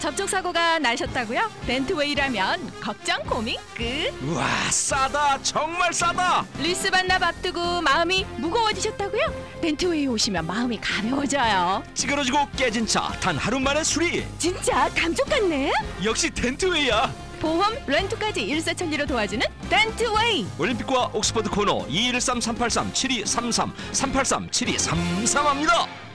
접촉사고가 나셨다고요? 덴트웨이라면 걱정 고민 끝. 우와, 싸다. 정말 싸다. 리스 반납 앞두고 마음이 무거워지셨다고요? 덴트웨이 오시면 마음이 가벼워져요. 찌그러지고 깨진 차 단 하루 만에 수리. 진짜 감쪽 같네. 역시 덴트웨이야. 보험, 렌트까지 일사천리로 도와주는 덴트웨이. 올림픽과 옥스퍼드 코너 2113-383-7233 383-7233 합니다.